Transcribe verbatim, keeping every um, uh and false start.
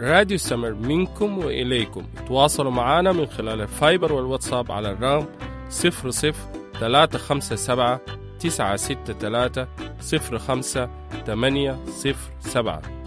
راديو سمر منكم وإليكم. تواصلوا معنا من خلال الفايبر والواتساب على الرقم صفر صفر ثلاثة خمسة سبعة تسعة ستة ثلاثة صفر خمسة ثمانية صفر سبعة.